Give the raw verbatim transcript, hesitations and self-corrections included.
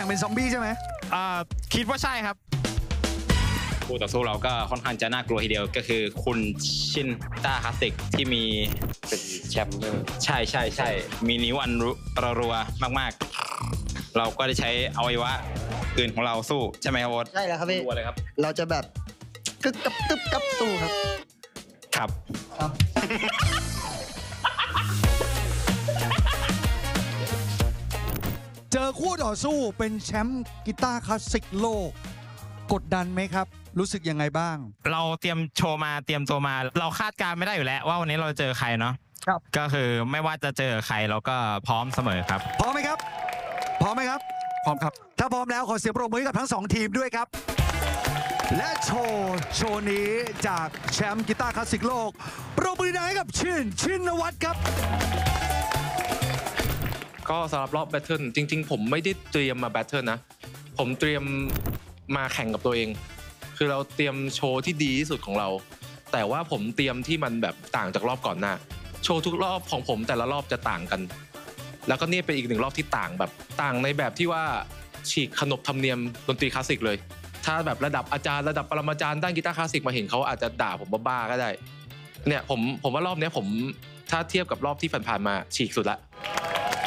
เป็นซอมบี้ใช่ไหมอ่าคิดว่าใช่ครับคู่ต่อสู้เราก็ค่อนข้างจะน่ากลัวทีเดียวก็คือคุณชินต้าคลาสสิกที่มีเป็นแชมป์ใช่ใช่ใช่มีนิ้วอันรัวมากๆเราก็ได้ใช้อวัยวะอื่นของเราสู้ใช่ไหมครับโอ๊ตใช่แล้วครับพี่รัวเลยครับเราจะแบบกึกกับตึบกับสู้ครับครับครับเจอคู่ต่อสู้เป็นแชมป์กีตาร์คลาสสิกโลกกดดันไหมครับรู้สึกยังไงบ้างเราเตรียมโชว์มาเตรียมตัวมาเราคาดการไม่ได้อยู่แล้วว่าวันนี้เราเจอใครเนาะครับก็คือไม่ว่าจะเจอใครเราก็พร้อมเสมอครับพร้อมไหมครับพร้อมไหมครับพร้อมครับถ้าพร้อมแล้วขอเสียงปรบมือกับทั้งสองทีมด้วยครับและโชว์โชว์นี้จากแชมป์กีตาร์คลาสสิกโลกปรบมือดังให้กับชินชินวัตรครับก็สำหรับรอบแบทเทิลจริงๆผมไม่ได้เตรียมมาแบทเทิลนะผมเตรียมมาแข่งกับตัวเองคือเราเตรียมโชว์ที่ดีที่สุดของเราแต่ว่าผมเตรียมที่มันแบบต่างจากรอบก่อนหน้าโชว์ทุกรอบของผมแต่ละรอบจะต่างกันแล้วก็นี่เป็นอีกหนึ่งรอบที่ต่างแบบต่างในแบบที่ว่าฉีกขนบธรรมเนียมดนตรีคลาสสิกเลยถ้าแบบระดับอาจารย์ระดับปรมาจารย์ด้านกีตาร์คลาสสิกมาเห็นเขาอาจจะด่าผมบ้าๆก็ได้เนี่ยผมผมว่ารอบนี้ผมถ้าเทียบกับรอบที่ผ่านๆมาฉีกสุดละ